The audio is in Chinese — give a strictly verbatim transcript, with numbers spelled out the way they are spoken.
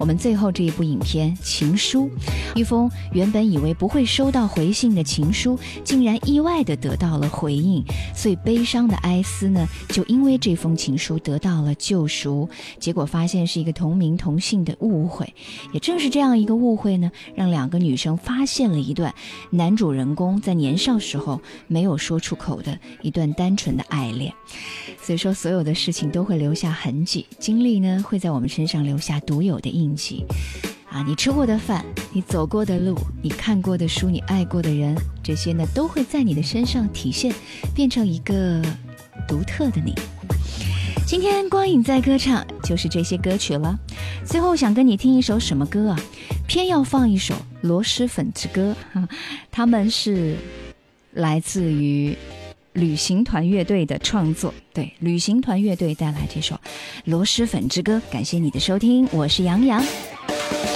我们最后这一部影片《情书》，一封原本以为不会收到回信的情书，竟然意外地得到了回应，所以悲伤的埃斯呢，就因为这封情书得到了救赎，结果发现是一个同名同姓的误会。也正是这样一个误会呢，让两个女生发现了一段男主人公在年少时候没有说出口的一段单纯的爱恋。所以说，所有的事情都会留下痕迹，经历呢会在我们身上留下独有的印记啊，你吃过的饭，你走过的路，你看过的书，你爱过的人，这些呢都会在你的身上体现，变成一个独特的你。今天光影在歌唱就是这些歌曲了。最后想跟你听一首什么歌啊？偏要放一首螺蛳粉之歌，他们是来自于旅行团乐队的创作，对，旅行团乐队带来这首螺蛳粉之歌。感谢你的收听，我是杨洋。